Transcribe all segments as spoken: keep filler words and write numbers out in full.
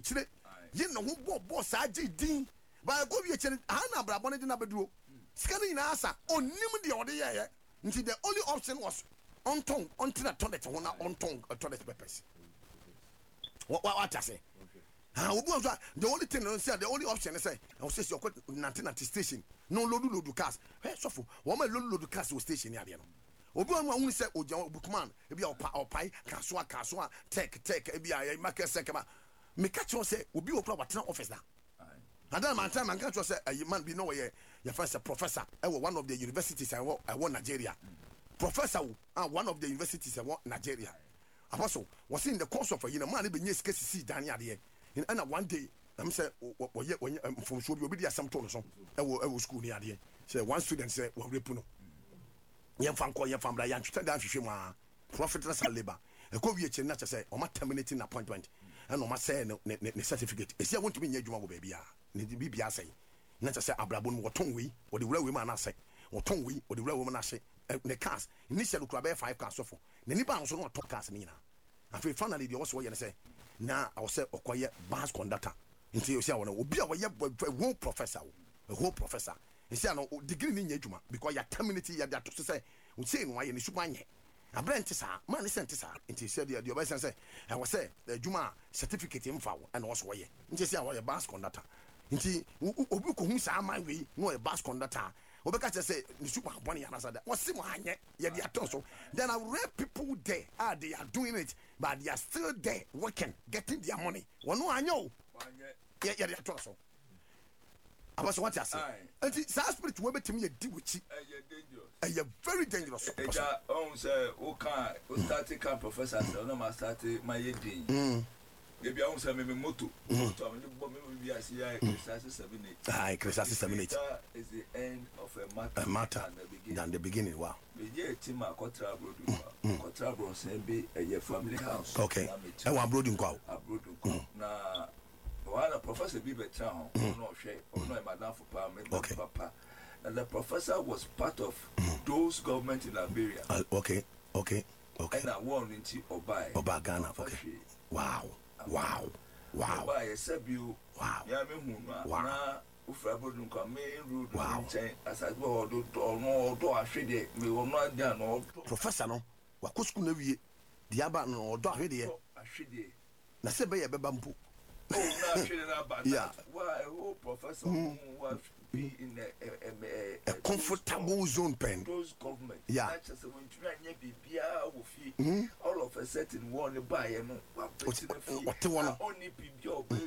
chire ye no ho bo bo sa agi din ba go wie chire ha na brabo ne na beduo sika ni na asa onim de ode ye ye nti the only option was on tongue until the toilet ho na on tongue toilet papers what what I say ah obu so the only thing no say the only option is say I say you got ninety station no load load cars eh so for wo ma load load cars station ya de no obi wan wan say ojan bookman e bia opa opai kaso kaso tech tech e bia market sekema me catch you say obi okra watena office na Adam man time man catch you say a man be no way your first professor e one of the universities I want Nigeria professor ah one of the universities I want Nigeria apostle was in the course of a you know man be nyes kesi dan ya de and one day I'm say we we from so be obi dia sam to so e wo e wo school ni ade say one student say we rape no yɛn fa nkɔ yɛn fa mbra yɛn twitwa dan hwehwɛ mu a profitless labor ɛkɔ wie kyɛ na kyɛ sɛ ɔma terminating appointment ɛna ɔma sɛ ne ne certificate esi a wɔntumi nyɛ adwuma wɔ baabi a ne bi bia sɛ na kyɛ sɛ abrabɔ no wɔtɔn wei wɔde wura wei mu ana sɛ wɔtɔn wei wɔde wura wei mu na hyɛ ne cars initial kura bɛyɛ five cars sɔfo ne nipa nso no ɔtɔ cars ne nyinaa afei finally deɛ ɔsɔ yɛ ne sɛ na ɔwɔ sɛ ɔkɔyɛ bus conductor nti ɔsi awɔ no obi a wɔyɛ whole professor a whole professor nsi ano degree ni nya adwuma because ya terminate ya da to say o say no aye ne suba nye abrante sa man sent sa nti say de oba say say e wo say adwuma certificate mfa wo na wo so wo ye nti say wo ye bus conductor nti obi ko hu sa man we no ye bus conductor obeka say ne suba bone ya na sa da wo se mo anye ye de aton so then I read people there ah they are doing it but they are still there working getting their money wo no anye o ye ye de aton so abaso what you say enti sa spirit we betimi ye di wuchi eh dangerous eh very dangerous eja on say o kan o start kan professor say no ma start my din mm e bia on say me moto moto am bo me bi asi ya crisis seven eight ah crisis seven eight is the end of a matter a matter than the beginning wow me je team akotra abroad akotra abroad say be a family house okay e wa abroad nko abroad nko na while professor be better on no share or no madam for parliament papa and the professor was part of mm. those government in Liberia uh, okay okay okay and I won into Obai Oba Ghana okay wow wow wow Obai sabio wow ya me hu na ufra bodun kwa me road nchen asase bo do no do ahwede me wono ada no professor no wa ko school na wie dia ba no do ahwede ahwede na se be ye beba mpo oh na shit about yeah why oh professor mm. was be in a, a, a, a comfortable zone pen those government yeah just when you anya bibia wo fi all of a certain one buy no what one only bibia obe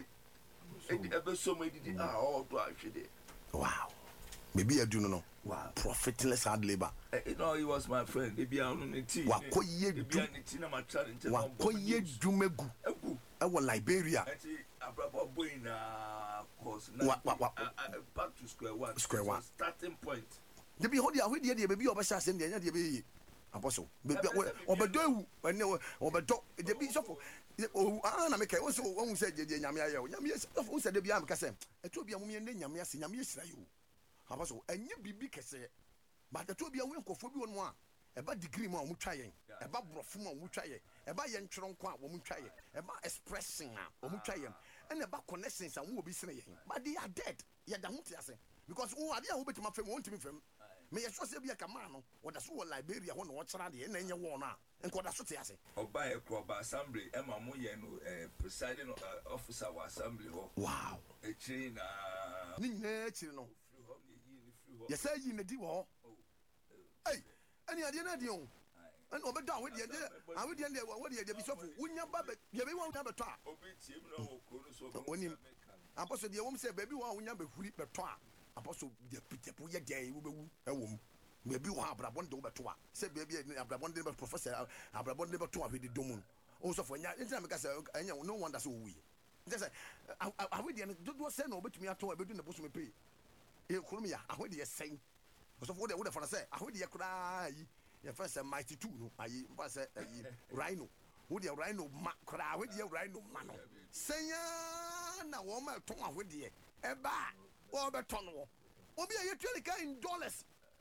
ebe so many did ah all do actually wow maybe you do no wow profitless hard labor you know he was my friend bibia on the team wa koye bibia ni tina ma challenge wa koye dumegu egu e wo Liberia enti abrabo boy na course na back to square one square one starting point de bi hodi ahodi de be bi obesha asem de nya de be apostle be obedo ewu ene obedo de bi sofo ah na me kai wo so wo se je de nyame aye wo nyame sofo wo se de bi am ka se eto bi amum ye nyame ase nyame sira yo apostle enye bibi kese but eto bi awu nkofo bi wonu a eba degree mu a mu twa yen eba brofo mu a mu twa yen eba ye ntwero nko a wo mu twa yen eba expressing a wo mu twa yen and eba connections a wo obi sene yen but they are dead ye da ho tiase because wo ade a wo betima fam wo ntimi fam me ye so se bia ka ma no wo da so wo Liberia ho no wo kyera de na enye wo no a enko da so tiase oba e ko ba assembly e ma mo ye no presiding officer wa assembly ho wow e chiri na ni nyina chiri no ye say yi na di wo hey ani ade na di on and obedo a we de a we de we de bi sofo wunya ba ye be wo nya beto a obi tie mu na wo ko no so oni apostle de wo m say ba bi wo wunya be huri beto a apostle de pitepo ye de wo be wu e wo m be bi wo abrabon de wo beto a say be bi abrabon de be professor abrabon de beto a we de domun o so fo nya ntina me ka say anya no wonder say wo wi ntia say a we de do do say na obetumi ato a bedu na boso me pay e kurum ya a we de sen so fo de wo de for say a we de kura yi ye first mighty two no ayi mpa say rhino wo de rhino ma kura we de rhino ma no senya na wo ma ton a we de e ba wo be ton wo obi e tweli ka in dollars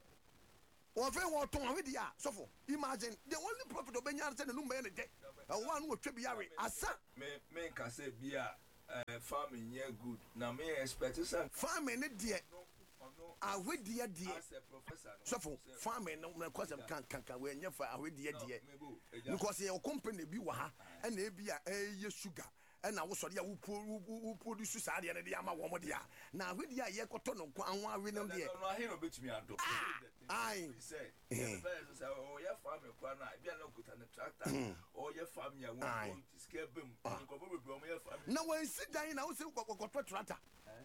wo fe wo ton a we de a so for imagine the only profit obenya say na no me ne de e wo anu wo twa bi yare asa me me ka say bia uh, farming yeah good. Now me expect some farming ne deɛ ahwedeɛ deɛ as a professor. So for farming no na kwasam kan kan kan we nya fa ahwedeɛ deɛ because your company bi wɔ ha ɛna ebi a ɛyɛ sugar ɛna wo sɔre a wo produce saa deɛ ne de ama wɔn deɛ na ahwedeɛ a yɛ kɔtɔ no kwa anwa awe no deɛ no ahe no betumi ado ai say the first say oh yeah farming kwa na bia na kuta na tractor oh yeah farming ya wo scale bem ko bo be o yeah farming na wan si dan na wo se kɔtɔ tractor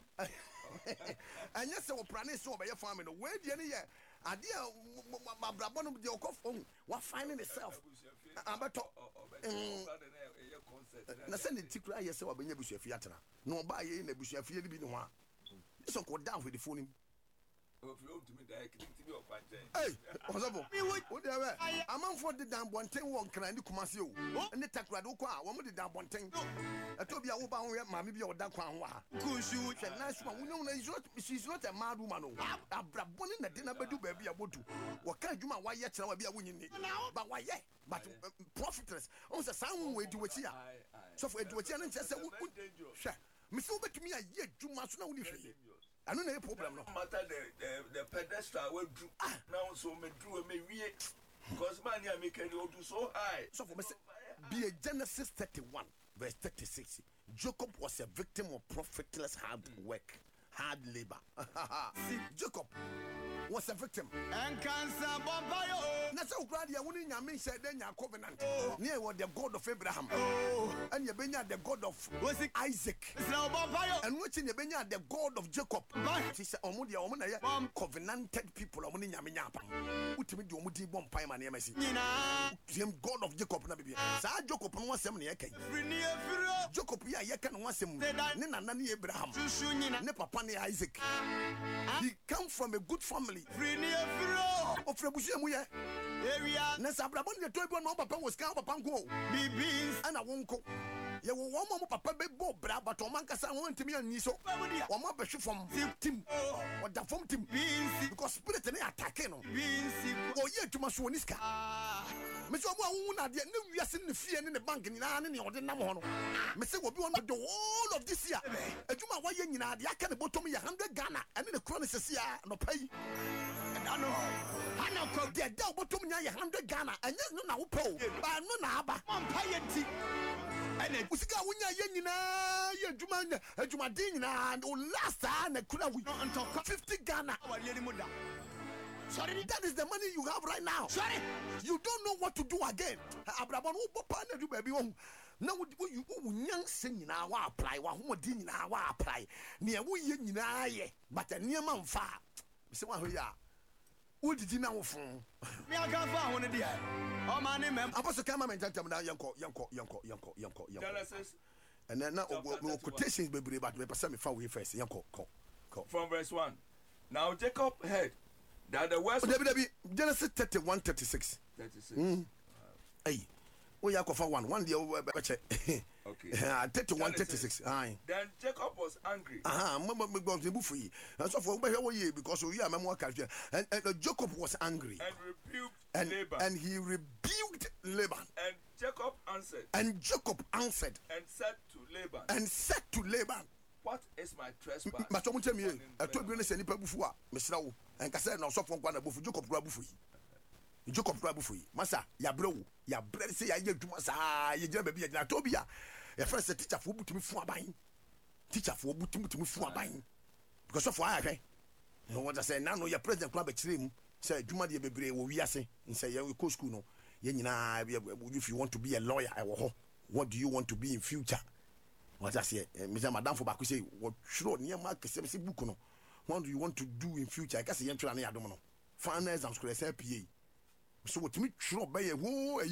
anya sɛ wo prane sɛ obɛyɛ farming no we deɛ ne yɛ ade a mabrabɔ no deɛ ɔkɔ fon wa find itself abeto na sɛ ne tikura yɛ sɛ wabɛnya busuafie atena na ɔba yɛ na busuafie ne bi ne ho a so ko down with the phone him hey ɔsɔfo wo deɛ bɛ amanfoɔ de dan bɔnten wɔ nkran ne kumase o ne takura de wokɔ a wɔn de dan bɔnten ɛtɔ bi a woba ho yɛ maame bi a ɔda kwan ho a kunsu hwɛ nice one wo know she is not a mad woman o abrabɔ ne na de na bɛdu baabi a bodu wɔka adwuma a wayɛ kyerɛ wa bi a wonyini ba wayɛ but profitless ɔn sɛ saa ho wɔ edi wɔkyi a sɔfo edi wɔkyi a ne nkyɛ sɛ wo hwɛ mesi wobɛtumi a yɛ adwuma so na wo ne hwɛ I don't know a problem. No matter the the, the pedestal will do now, so me do me we because man ya make any do so high. So for me, be a Genesis thirty-one, verse thirty-six. Jacob was a victim of profitless hard work, hard labor. See, Jacob was a victim. And cancer bompayo. Na so grad ya woni nyame said then ya covenant. Near what the God of Abraham. Oh, and you benya the God of Isaac. And which in you benya the God of Jacob. She said omudi omuna ya covenanted people omuni nyame nyapa. Utimi di omudi bompai ma na mesi. Same God of Jacob na bibia. Sa Jacob no wasem na yake. Jacob ya yake no wasem. Ne nana ne Abraham. Ne papa ne Isaac. He come from a good family. Ofrebusu emu ye. Area. Na sabrabon de to ebi no papa was kan papa nko. Bibis ana wonko. Ye wo wo mo papa be bo bra but o man kasa won ntimi ani so. O mo be hwe from team. O da from team. Because spirit na attack no. O ye adwuma so oniska. Me so mo awun na de na wiase ne fie ne ne bank ni na ne o de nam ho no. Me se wo bi won the whole of this year. Adwuma wa ye nyina de aka ne bottom ye one hundred Ghana and the crown is ya no pay. I know. I know ko de da bottom nya ye one hundred Ghana and no na wo po. Ba no na aba. Mon pay enti. Ene usika wonya ye nyina ye adwuma nya adwuma din nyina o last na kura wi fifty Ghana. Sorry, that is the money you have right now. Sorry, you don't know what to do again. Abrabon wo papa na do baby wo. Na wo you nyanse nyina wa apply wa ho di nyina wa apply. Ne wo ye nyina ye, but niema mfa. Se wa ho ya. Wo didi na wo fun. Me aka fa ho ne dia. O ma ne mem. Apostle kama men tantam na yanko yanko yanko yanko yanko yanko. Genesis. And then now quotations bebre but me person me fa we first yanko ko. From verse one. Now Jacob heard that the words of Genesis thirty-one thirty-six. thirty-six. Mm. Hey. Oh yeah, for one. One day check. Okay. thirty-one thirty-six. Aye. Then Jacob was angry. Ah, mama me go to buffy. And so for we because we are memo culture. And Jacob was angry. And rebuked and, Laban. And he rebuked Laban. And Jacob answered. And Jacob answered. And said to Laban. And said to Laban. What is my trespass? But someone tell me, I told you any people before, Mister and Cassan or so from one above Jacob Rabufi. Jacob Rabufi, Massa, ya bro, ya bread say I get to Massa, you jump be a Tobia. A first teacher for to me for buying. Teacher for to me for buying. Because of why, okay? No one I say, now no, your president club at Trim, say, Juma de Bebre, we are saying, and say, you go school, no. Yenina, if you want to be a lawyer, I will. What do you want to be in future? What I say, Mister Madame for Baku say, what should near Mark Semsi Bukono? What do you want to do in future? I guess the entry I don't know. Finance and school S P A. So what me sure by a whole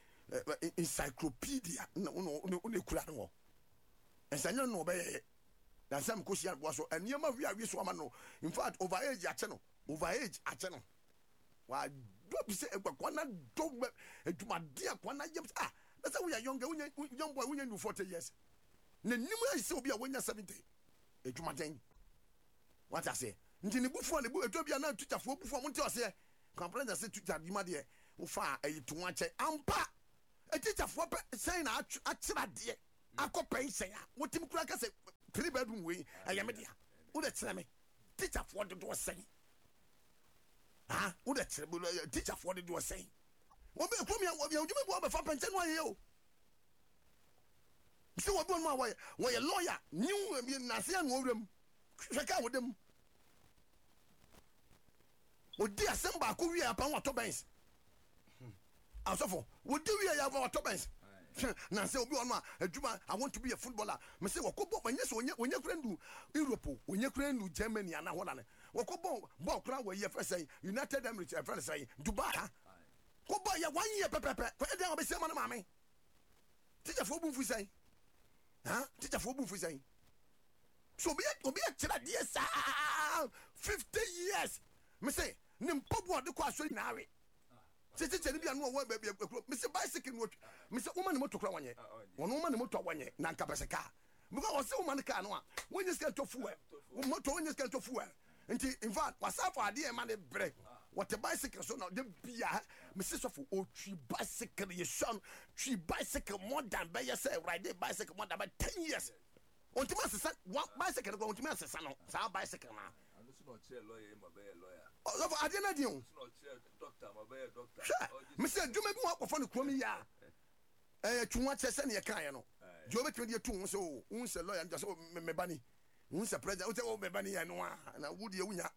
encyclopedia. No, no, no, no, and say no, by that some question was so, and Yama we are so no. In fact, over age at channel, over age at channel. Why don't you say a Quana dog to my dear Quana? Ah, that's how we are younger, young boy, when you forty years. Ne nimu ise obi a wonya seventy edwumaden what I say nti ne bufu ne bu etobia na tuchafo bufu mo nti ose complain say tucha dwuma de wo fa ayi to ache ampa etichafo pe sen na achira de akɔ pension a wotim kura ka say three bedroom we ayame dia wo de kyerɛ me teacher for de do sɛn ha wo de kyerɛ teacher for de do sɛn wo be kom ya wo dwuma bo be fa pension no ayɛ o so wo bo no wa wo ye lawyer new na se an wo wram hwɛ ka wo dem wo di asem ba ko wi apa wo to bens asofo wo di wi ya ba to bens na say obi ono adwuma I want to be a footballer me say wakobo manye so onye onye krandu Europe onye krandu Germany ana hola ne wakobo ball kran we ye say United Emirates friend say Dubai ko boy ya one year pepepe ko e dey obi say man mame teacher for bu fu say ha teacher for bu fu say so obi obi e kira die sa fifty years me say nim pobo de ko aso na awe tete tete bia no wo ba bia ekuro me se bicycle no me se woman moto kura wanye wono woman moto wanye na nka pese car because wo se woman car no a wonye ska to fuel moto wonye ska to fuel nti in fact wasafo ade e ma ne bre what a bicycle so now de bia me se so for o twi bicycle ye son twi bicycle more than be say ride bicycle more than ten years on timi asesa one bicycle ko on timi asesa no sa bicycle na not chair lawyer, my bear lawyer. Oh, I didn't know. Not chair doctor, my bear doctor. Mister, do make walk for the crummy ya. Eh, too much as any kind. You make me two so, once a lawyer and just me bunny. Once a president, oh, me bunny and one, and I would you win.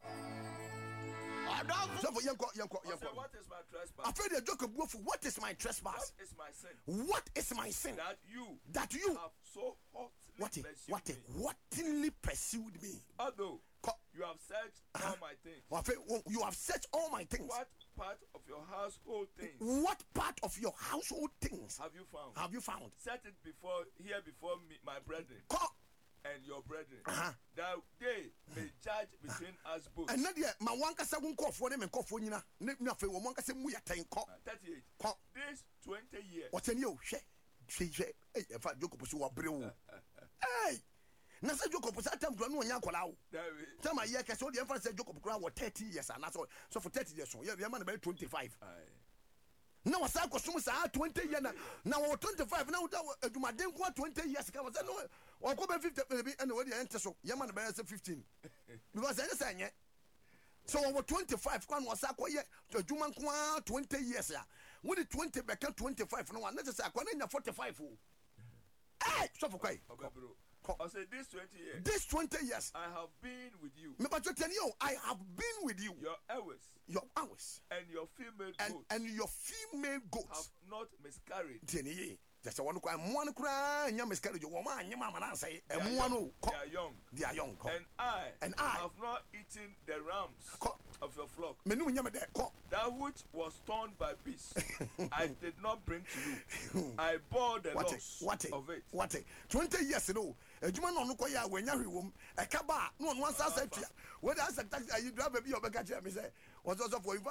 What is my trespass? I feel the joke of wolf. What is my trespass? What is my sin? What is my sin? That you, that you have so hotly what pursued what me. Whatly pursued me. Although you have searched all my things. You have searched all my things. What part of your household things? What part of your household things have you found? Have you found? Set it before here before me, my brethren. Call. And your brethren, uh-huh. that they may judge between us both. And Nadia, my one cassa won't call for them and call for you. Nothing will one cassa we are ten call. thirty-eight. This twenty years. What's in you? She, she, she, hey, if I joke up, you are brew. Hey, Nasa joke up, I tell you, no, Yankola. Tell my year, so the emphasis joke up crowd, what thirty years, and that's all. So for thirty years, so yeah, the man about twenty-five. Now, I saw customers are twenty years now, twenty-five. Now, do my damn what twenty years ago. No, or go back fifty, and what you enter so, Yaman by fifteen. Because I say, so over twenty-five, one was a quiet to Juman Qua twenty years. When the twenty back twenty-five, no one, let's say, I forty-five. Hey, so for quite. I said this twenty years. This twenty years. I have been with you. But you tell you, I have been with you. Your hours. Your hours. And your female and, goats. And your female goats. Have not miscarried. Jenny, just a one cry, one cry, and you miscarried your woman, your mamma, and say, and one they are young. They are young. And I, and I have not eaten the rams of your flock. That which was torn by beasts, I did not bring to you. I bore the what loss what of it. What twenty years ago, a Juman on Koya, when you're home, a cabba, no one wants us. Whether as a taxi, you drive a bit of a catcher, me say, was also for you.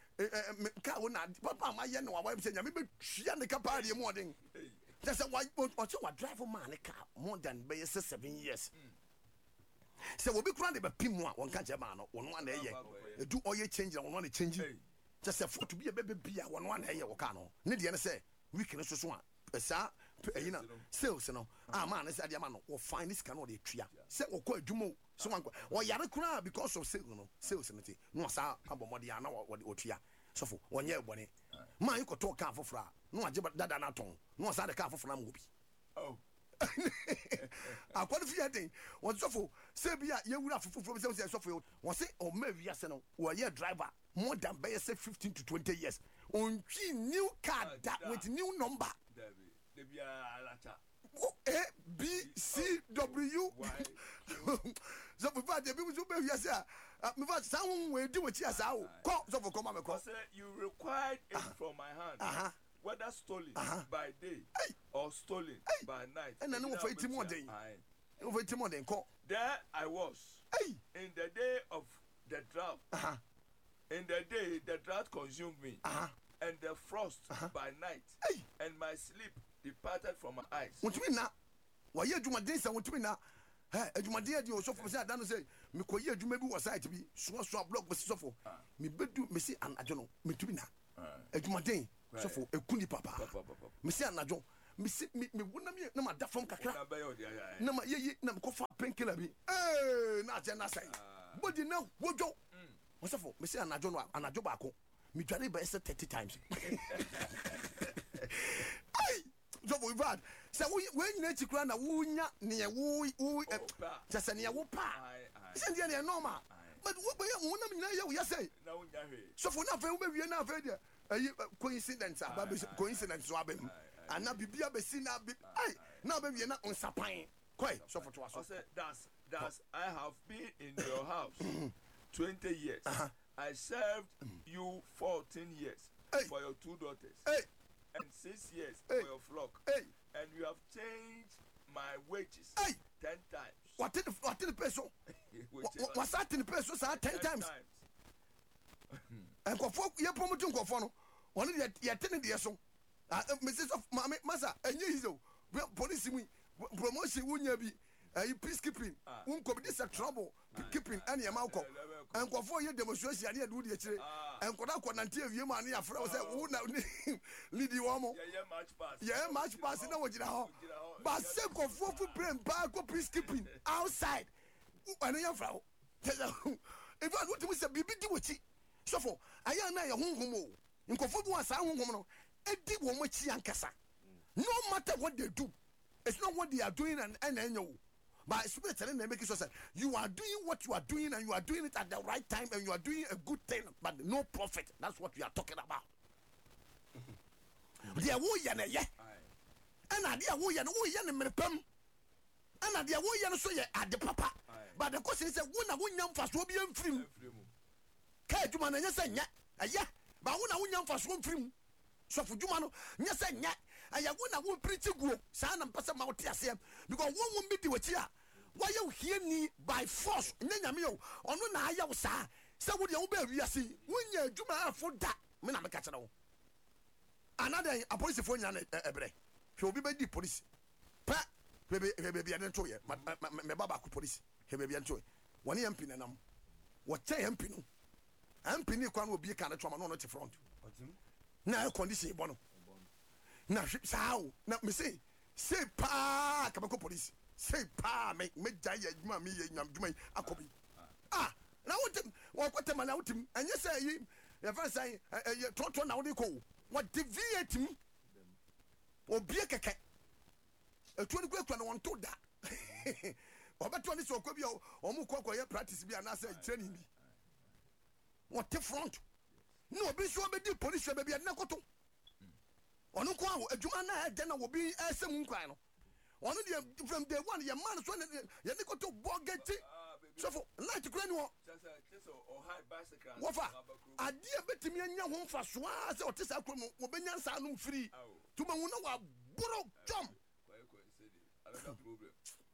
Papa, my young wife said, maybe she and the capari morning. That's a white boat, or so I drive a man a car more than by seven years. So we'll be crying about Pimwa, one catcher man, one one day. Do all your change on one change. Just a foot to be a baby beer, one one day, or cano. Nidiana say, we can also swan. Sir, you know, sales, you know, ah man, I said, Yamano, or find this canoe de tria. Say, or quite Jumo, someone, or Yanakura because of sales, sales, no, sir, about Modiana or Otria. So for one year, one year, my you could talk car for fra, no, I jibber that anaton, no, I the car for Flamubi. Oh. I qualify thing. What's so for Serbia, you would have from some software, was it or maybe yes, no, or a year driver, more than by say fifteen to twenty years. On new car that with new number. A B C W. So before the people who be yes, before someone will do what yes, I'll call so for come across. You required it from my hand. Uh-huh. Whether stolen uh-huh. by day hey. or stolen hey. by night. And I know for eighty more days. Over eighty more than call. There I was. Hey. In the day of the drought. Uh-huh. In the day the drought consumed me. Uh-huh. And the frost uh-huh. by night. Hey. And my sleep departed from my eyes. What you mean now? Why you do my days? I want to be now. Hey, you my dear, you so for say, I don't say, me ko ye do maybe was I to be so so block was so for me bedu me see and I don't know me to be now. Eh, you my day. So for a kuni papa. Me say anajo me si me me wona me na ma da fam kakra na ma ye ye na me ko fa penkiller bi eh na je na sai body na wojo osefo me say anajo no anajo ba ko me dware ba ese thirty times ai so we bad say we we nyina chikura na wo nya ne wo wo just ne wo pa say dey na normal but wo be wo na nyina ye wo ya say na wo nya hwe so for na fa wo be wie na fa dey ayi coincidence aba coincidence so abem ana bibia be si na ai na be wie na onsapan koi so for to aso say that's that's I have been in your house twenty years. Uh-huh. I served you fourteen years hey. for your two daughters hey. and six years hey. for your flock hey. and you have changed my wages hey. ten times. What did what did the peso? What's that in the peso? Ten, ten times. And for folk, you're promoting Kofono. One of the attending the so. Missus of Massa, and you so police me promotion wouldn't be. Uh, peacekeeping, won't come this a trouble, keeping any amount of and for your demonstration, I do the actually, and could I until you money a friend said, who now lead you on? Yeah, much pass in what you know. But sake of four foot brain, park of peacekeeping outside. And a young frau. If I want to miss a baby, do it. So for I am now a home. In Kofu was a home, a deep woman, Chiancasa. No matter what they do, it's not what they are doing and I know. But spirit telling them, make it so that you are doing what you are doing and you are doing it at the right time and you are doing a good thing, but no profit. That's what we are talking about. They are woo yana ye, and I dear woo yana woo yana merpem, and I dear woo yana so ye at the papa. But the question is, when I win young fast will be in free. Kay to man and yes, and yet, a yeah, but when I win young fast won't free. So for Jumano, yes, and yet, I won't preach to go, son and pass out here because one won't be the watcher. Why you hear me by force? Nenamio, on one eye, sir. So would you obey? We see when you do my for that. When I'm a catcher. Another a police phone, a break. She will be by the police. Pat, baby, baby, I don't show you. My baba police. He may be enjoy. One M P and I'm what say M P no. M P will be a kind of trauma on the front. Now, condition, Bono. Now, how? Now, me say, say, pa, Kabako police. Say, pa, make me die, mammy, and do my akobi. Ah, now what them, what them allowed him, and you say, if I say, you talk now they call, what deviate me? Or be a cake. A twenty quick one, one told that. Or about twenty so could be or more quick practice be an answer training me. What the front? No, be sure be the police be a nakoto. Onu kwa adwuma na will be asem nkwan no onu de from day one your man so ye ne koto bogeti so for light kura ni wo o high bicycle wofa ade betimi anya ho mfa so a se otesa kura mo wo benya nsa no free tuma hu na wa boro jom another problem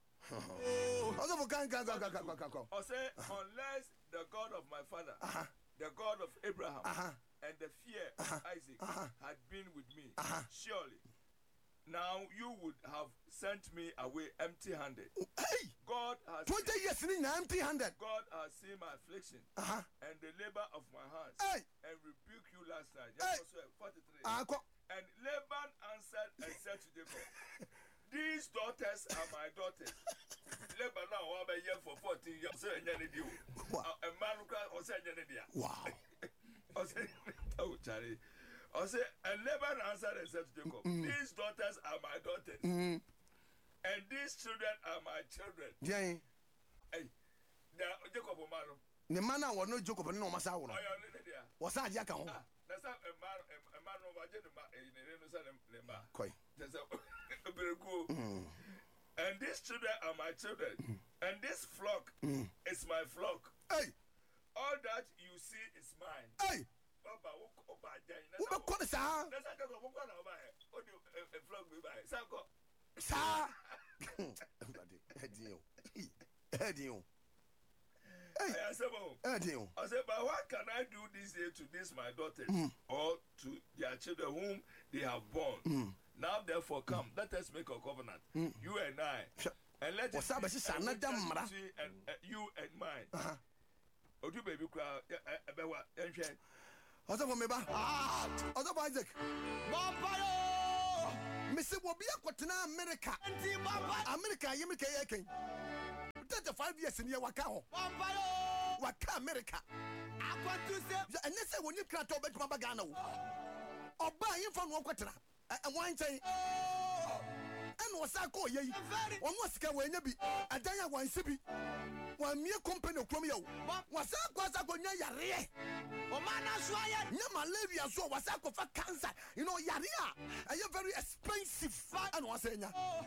also for kan kan kan kan kan o say unless the God of my father uh-huh. the God of Abraham uh-huh. and the fear uh-huh. of Isaac uh-huh. had been with me, uh-huh. surely now you would have sent me away empty-handed. Hey, God has twenty years in empty-handed. God has seen my affliction uh-huh. and the labor of my hands, hey. and rebuked you last night. Hey. forty-three. Uh-huh. And Laban answered and said to Jacob, these daughters are my daughters. Laban now one by year for fourteen years. A man who was saying, wow. I said, oh, Charlie. I said, and Laban answered and said to Jacob, mm. these daughters are my daughters, mm. and these children are my children. Yeah. Hey, Jacob, man. The man was no Jacob, no Massa. What's that, Jacko? That's not a man, a man over Jennifer. Quite. That's a very good. And these children are my children, mm. and this flock mm. is my flock. Hey. All that you see is mine. Hey! Who call it, sir? That's a flock we buy. Sanko. Sir! Edio. Edio. Edio. I said, but what can I do this day to this my daughters mm. or to their children whom they have born? Mm. Now, therefore, come, mm. let us make a covenant, mm. you and I, and let us be and uh, you and mine. Uh-huh. Oh, you baby cry, about and share. Other for me, ah, other Isaac. Vampire! Mister Wobia Quatina America. America, Yemika Yakin. thirty-five years in Yawakao. Waka America. And they say when you can't talk about Mabagano. Or buy him from Wakatana. And one say, and was I call ye? One was Kawaii, and then I want to be one mere company of Chromio. Was I was I going Yaria? Oh, man, I saw Yamalavia, so was I for cancer. You know, Yaria, and you're very expensive. And was saying,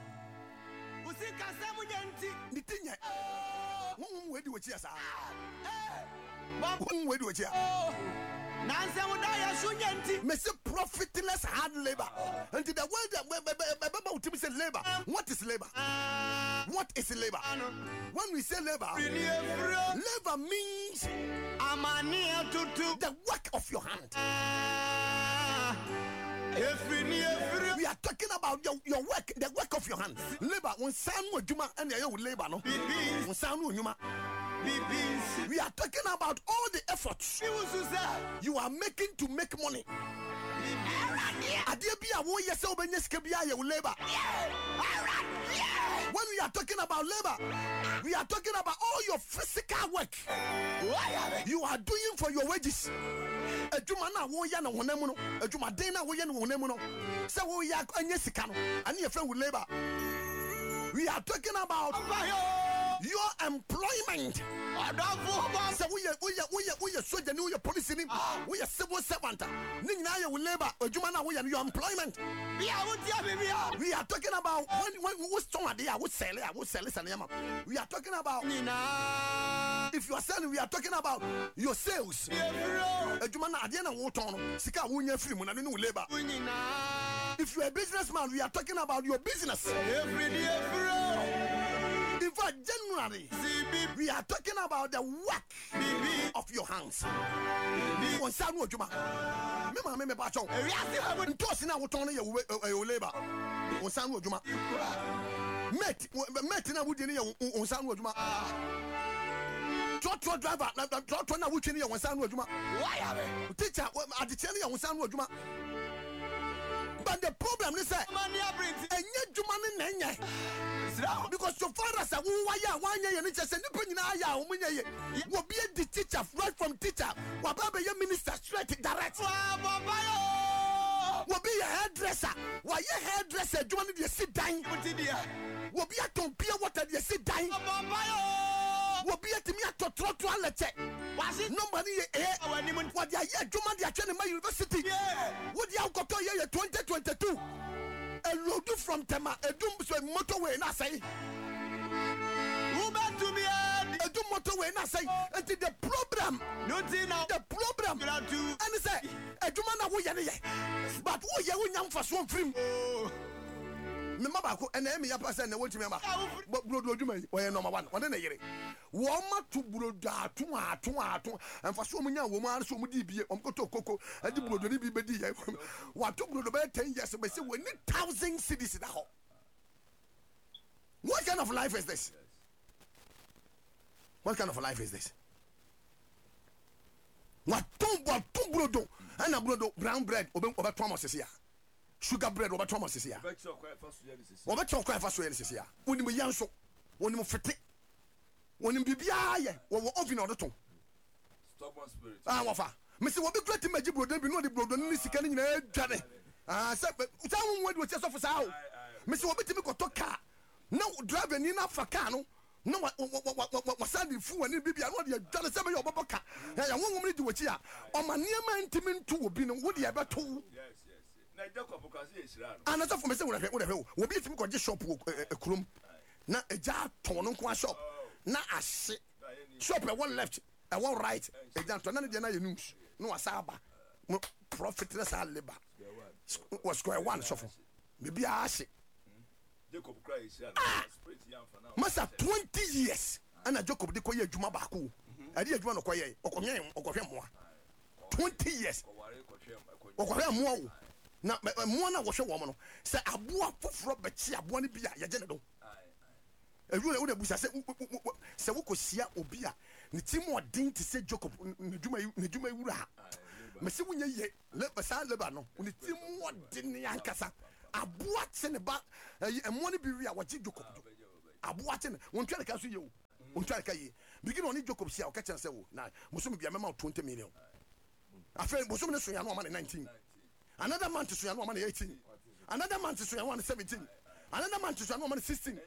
Nitinya. Where do you see us? Where do you see us? Mister Profitless hard labor. And the word that say labor. What is labor? What is labor? When we say labor, labor means the work of your hand. We are talking about your, your work, the work of your hands. Labor, when someone juma and you labor, no. When someone juma. We are talking about all the efforts you are making to make money. When we are talking about labor, we are talking about all your physical work you are doing for your wages. A jumana woya na wonemuno, a jumadena woya na wonemuno. So we are anyesikano, and your friend with labor. We are talking about your employment. So we are we are we are we are soldier, we are police, we are civil servant. Ninaya will labor, a jumana we are your employment. We are talking about when when we strong idea, I would sell it, I would sell it, and we are talking about if you are selling, we are talking about your sales. A jumana adiana woton, sika wunya free mun and labor. If you are a businessman, we are talking about your business. Every day, in fact, generally, we are talking about the work of your hands. On Sanu Juma, Mema Meme Bacho, and Tosina will turn your labor. On Sanu Juma, met met in a woody on Sanu Juma. Trot driver, Trot on a woody on Sanu Juma. Why are they? Teacher, at the Chelsea on Sanu Juma. But the problem is that and yet you man because so far as a wire one year and it's a new will be the teacher right from teacher Wababa your minister straight direct will be a hairdresser. Why your hairdresser joining the sit down will be a compare what you sit down will be a to me a to throw to a check. Was it nobody eh? What they are doing at the university? What you got to year twenty twenty-two? A road from Tema, a doom motorway, and I say, who back to me? A doom motorway, and I say, until the problem, the problem, and say, a Jumana way, but who you young for swamp film? Remember, and Emmy, I pass and I want to remember. But Blood Juma, where number one, one in a year. Warmer to Broda, two, two, two, and for so many women, so many be on Coco Coco, and the Blood be Bedi. What took about ten years, but say we need thousand cities in the hall. What kind of life is this? What kind of life is this? What two, what two Brodo, and a Brodo, brown bread, over Thomas is here. Sugar bread over Thomas is here. Over chocolate for Suez is here. When you young so, when you fit, when you be beer, or oven or the two. Stubborn spirit. Ah, Wafa. Mister What be great to make you brother, you know the brother, Nissi can in a journey. Ah, said, but some word was just off us out. Mister What be to make a car. No driving enough for cano. No, what was Sandy Fu and Bibi, I want you to tell me your Bobaka. I won't want to do it here. On my near man, Timon, two will be no woody about two. And that's for myself. Whatever will be to just shop a crum. Not a jar torn on shop. Not a shit shop at one left, at one right. A down to another day news. No asaba. Profitless our labor. Was square one shuffle. Maybe I see. Must have twenty years. And a joke of the Koya Juma Baku. I did one of Koya or Koyam. Twenty years. Or Koyam. Now, Mona was a woman. Say, I walk for Robert, she a one be a general. A rule of the said, Sawoko Sia Obia, Nitimo Ding to say Jacob Nijuma Ura. Messi, when you let Basa Lebano, when it's more Diniancasa. aboate ne ba ɛmo ne bi wi a wɔgye Jacob do aboate ne wontwa ne ka so ye o wontwa ne ka ye bigi no ne Jacob sia o ka kyerɛ sɛ wo na musom bia mema twenty million afei musom ne so ya no ama ne nineteen another month so ya no ama ne eighteen another month so ya no ama ne seventeen another month so ya no ama ne sixteen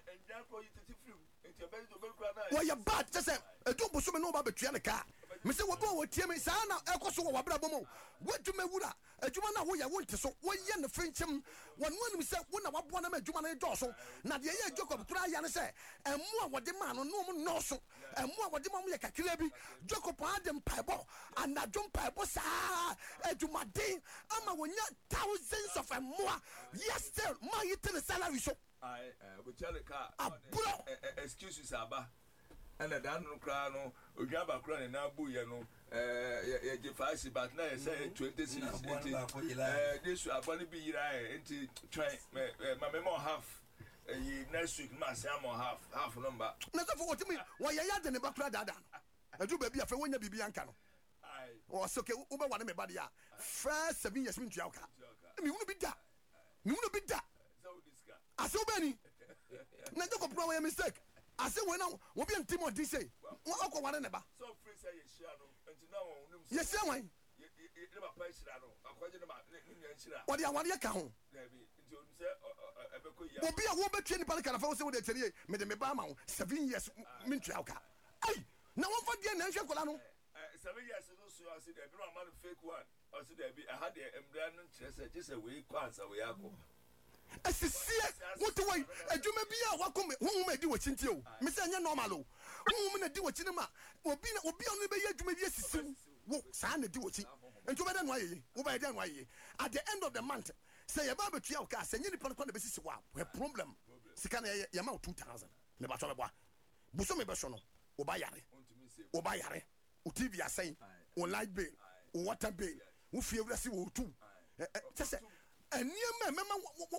why you bad just say don't pursue me no ba betua ne ka me say wo bo wo tie me sa na ekoso wo wabra bomo wadwuma wura adwuma na wo ye wonte so wo ye ne fenkyem won wonum say wo na wabo na adwuma na do so na de ye Jacob kura ya ne say emu a wode ma no no mo no so emu a wode ma mo ye kakira bi Jacob adem paibo anadwom paibo sa adwuma den ama wonya thousands of emua yes still ma yite the salary so I we tell the car abro excuses aba and the dan no kra no odwaba kra na bu ye no eh ye je five but na say twenty-six eh this abani bi yira enti try ma me more half eh next week ma say more half half number na so for what me wo ye ya de ne bakra dada no adu ba bia fe wonya bibi anka no ai o so ke wo be wane me ba dia first seven years me ntua oka me hunu bi da me hunu bi da I saw Benny. Na Jacob pro a mistake. I say when now we be team of this say. What ko wane neba. So free say ye share no. Enti na won nim. Yes say wan. Ye ne ba pa shira no. Akwaje ne ba ne nya shira. What dia wane ka ho. Na bi enti on say ebeko ya. Obi a wo betwe nipa ka na fa wo say wo de tere me de me ba ma wo seven years me ntua oka. Ai na won fa dia na nhwe kola no. Seven years no so I say there be no man fake one. I say there be I had the embra no kire say just a way kwansa we akọ. Asisie what way adwuma bia wakom hu ma di wachinti o me say anya normal o hu na di wachini ma obi na obi onu be ye adwuma bi asisi wo saa na di wachi enti obeda no aye wo ba ye no aye at the end of the month say ye ba betua o ka say nyini pon na be sisi wa we problem sika na ye ma two thousand me ba so be boa buso me be so no wo ba yare wo ba yare o T V asen o light bill o water bill wo fie wrasi wo tu say and near me,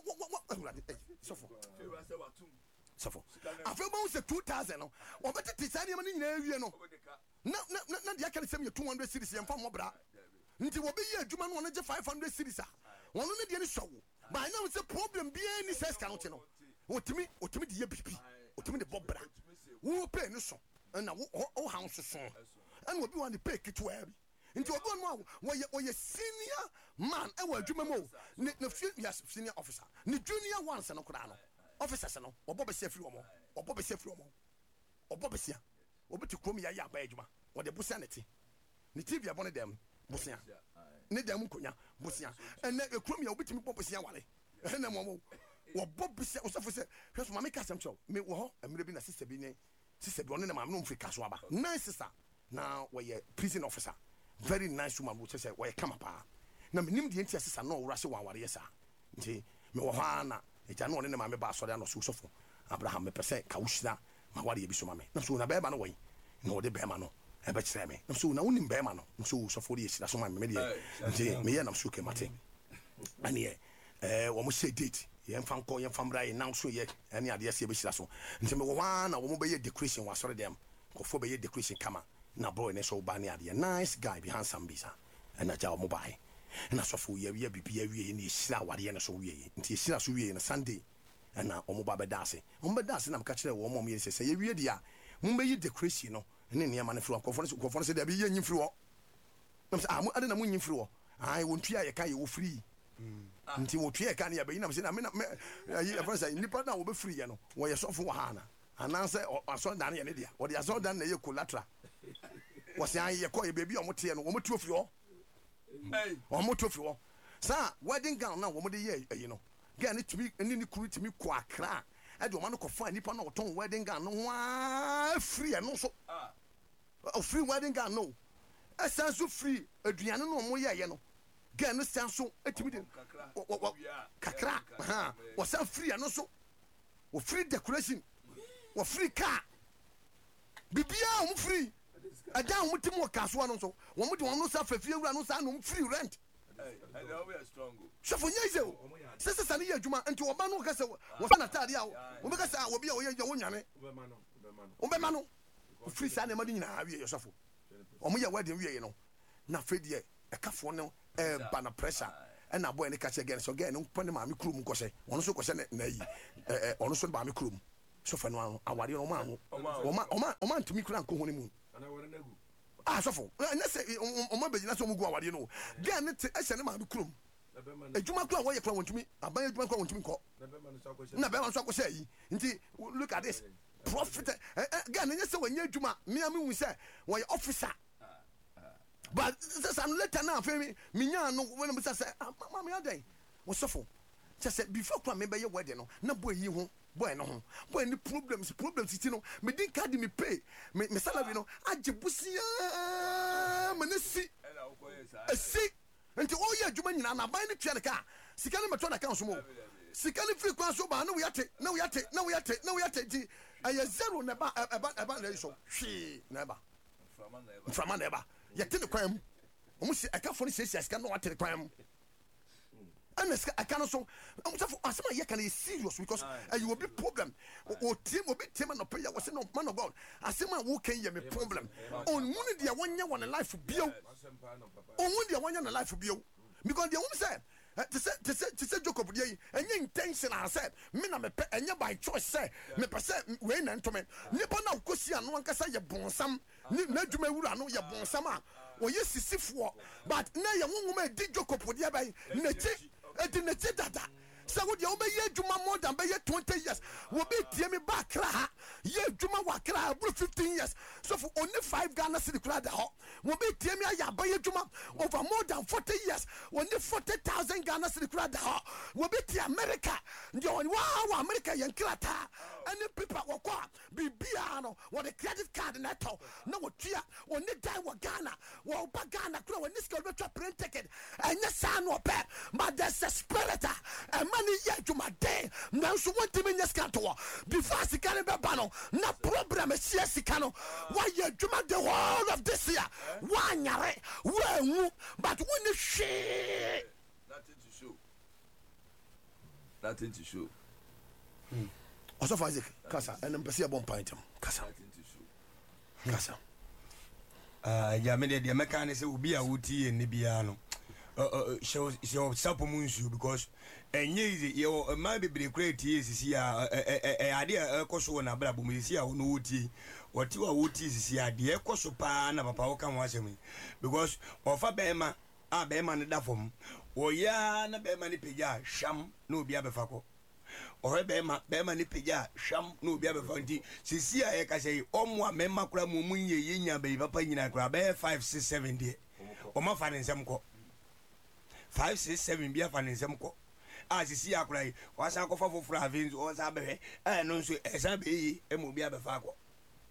Suffer. Suffer. I feel about the two thousand. Or better to say, you know, not the can send you two hundred cities and from Mobra. Until will be a Juman one hundred five hundred cities. One only the show. But I know it's a problem. Be any says, count, you know. What to me, what to me, the P P, what to me, the Bobra. Who will pay no song, and now all houses song, and will be on the pay to where. Into a good one where you senior man, I will do more. Yes, senior officer, the junior ones and Okrano. Officers, or Bobby Sefrumo, or Bobby Sefrumo, or Bobby Sia, or Betty Cromia Bajma, or the Busanity. The T V upon them, Busia, Nedam Kunya, Busia, and let a Cromia with me Bobby Sia Wally. And then or Bobby Sia was officer, because my cousin show me war, and maybe a sister being sister one in my room for Caswaba. Nice sister. Now we're a prison officer. Very nice woman who say why come up. Na me nim the entias no rase wan ware yesa. Nti me wo ha na e ja no ne ma me ba so da no so sofo. Abraham me pese ka wuhira ma ware bi so ma me. Na so na be ba no wen. Na wo de be ma no e be kire me. Na so na wonim be ma no. Na so sofo de yesira so ma me me de. Nti me ye na so ke mate. Ani e eh wo mo say date. Ye mfa nko ye mfa mra ye nan so ye ani ade ye se be kira so. Nti me wo ha na wo mo be ye decoration wa sore dem. Ko fo be ye decoration kama. Na boy ne so ba ne ade nice guy be handsome bisa and aja mo bai na so fo ye ye bibia wie ne hira wade ne so wie nti hira so wie na Sunday na omo ba be dase omo be dase na mka kire wo omo ye se ye wie dia mo be yi decoration no ne ne ma ne firi ko fo ko fo se da be ye nyimfiri wo na se ah mo ade na mo nyimfiri wo ai won tua ye ka ye wo free nti wo tua ye ka ne ya be na se na me na yi afra say nipa na wo be free ye no wo ye so fo wo ha na ananse aso dan ye ne dia wo de aso dan na ye collateral was I call you baby or Motian, or Motu of you, or Motu of you. Sir, wedding gown now, one day, you know. Get it to me, and then you could to me quack crack. I don't want to find Nippon or Tom wedding gown, no free and also a free wedding gown, no. A sounds so free, a Diana no more, you know. Get no sound so a timid crack, was some free and also or free decoration or free car. Bibia free. A down with more castle no so. One would want to suffer few run on free rent. And we are strong. So for years, Sister Sania Juma and to a man who has a was an Atalia. Because I will be away your own yame. Obemano. Free Sunday Madina, yourself. Or me a wedding, you know. Now, Freddie, a caffone, a banner pressure. and a boy and catch again. So again, put the mammy crew, Cosset, one so Cosset, nay, on so mammy crew. So for now, I want your man, or man to me, crank honeymoon. Ah, so for let's say, on my business, what you know. Then I send him crew. A Juma Club, why you come to me? I buy a Juma Club to me. Never so say, look at this. Profit again, and yes, when you Juma, me, I mean, we say, why officer. But this I'm later now, Femi, Mignano, when I say, Mamma, day was so full. Just said before come maybe your wedding, no boy, you won't. Bueno, when the problems, problems, you know, me didn't carry me pay, me salary, no, I jibusia, manesi, a sick, until all your Juman, and I buy the chair car, Sikani Matona Council more. Sikani free cross over, no, we are take, no, we are take, no, we are take, no, we are take, I have zero never about about the show. She never from a never. Yet the crime. Almost I can't fully say I cannot take the crime. And I cannot so as my yakan is serious because you will be problem or team will be team and prayer was no man of God. I say my walk in me problem. On one day one year one life for bill. On one day one year life for bill. Because the woman said to say to say to say Jacob and your intention I said me na me and you by choice say me percent when and to me nipa na kosi anu anka say ye bonsam ni na dwuma wura no ye bonsam a o ye sisifo but na ye wonwoma di Jacob dia by na chi edi na chi dada say wo dia o be ye dwuma more than be ye twenty years wo be tie me back kra ha ye dwuma wa kra ha bro fifteen years so for only five Ghana cedi kra da ho wo be tie me aya ba ye dwuma over more than forty years only forty thousand Ghana cedi kra da ho wo be tie America ndio wow America yen krata any people wo kwa bibia no wo the credit card na to na wo tua oni die wo Ghana wo ba Ghana kra wo ni ska wo twa print ticket enya sa no pe but there's a spirit and money ye dwuma den na so wo timi nya ska to before sika ne be ba no na problem e sia sika no why ye dwuma the whole of this year one yare wo but when the shit nothing to show nothing to show hmm. Also for Isaac kasa and mpesi abon point kasa nothing to show kasa ah ya me de meka ne se obi a wuti e ne bia no uh show show sapo munsu because enye ize yo ma bebre create sisi a e ade e koso na bra bomu sisi a no wuti woti wa wuti sisi a de e koso pa na papa wo kan wa asem because ofa bema a bema ne da fom wo ya na bema ne peja sham na obi abefa ko o bema bema ne peja sham na obi abefa nti sisi a e ka sei omo a mema kura mu munye yenya be papa nyina kura be five six seven de o ma fa ne nsem ko five six seven bia fa ne nsem ko a sisi akura yi wasa ko fa foforo avins o sa be eh no nso esa be yi e mo bia be fa ko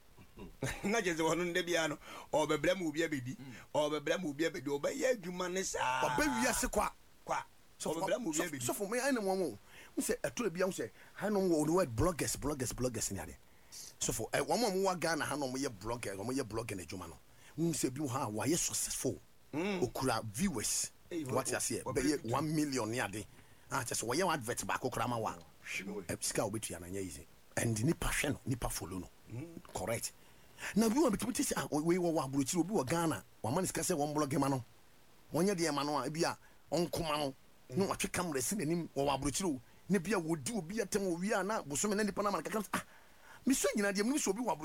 na je zo no nde bia no o be bra mo bia be di o be bra mo bia be di o be ye adwuma ne sa o be wiase kwa kwa so be bra mo bia be di so for me I no mo mo say eto bia mo say ha no wo word bloggers bloggers bloggers ni ade so for e wo mo mo wa Ghana ha no mo ye blogger mo ye blogger na adwuma no mo say bi ha wa ye successful okura viewers what you say be one million ni ade ah just wo ye advert ba ko kra ma wa sika obetua na nya easy and ni pa hwe no ni pa follow no correct na bi wa bitimi say we wo wa abrochiri obi wo Ghana wa man sika say won blog ma no wonye de ma no a bia onkoma no no watwe camera si nanim wo wa abrochiri ne bia wo di obi atem wo wi ana bosome na nipa na man kaka ah mi so nyina de mi so obi wa